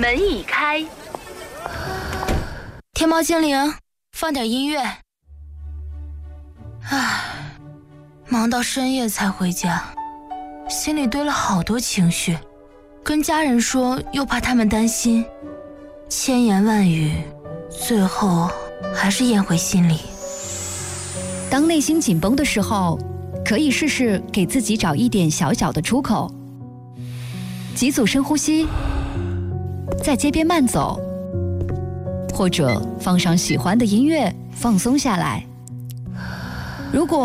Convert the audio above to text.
门已开。 天猫精灵，放点音乐。唉，忙到深夜才回家，心里堆了好多情绪，跟家人说又怕他们担心，千言万语，最后还是咽回心里。 当内心紧绷的时候，可以试试给自己找一点小小的出口。几组深呼吸，在街边慢走，或者放上喜欢的音乐，放松下来。如果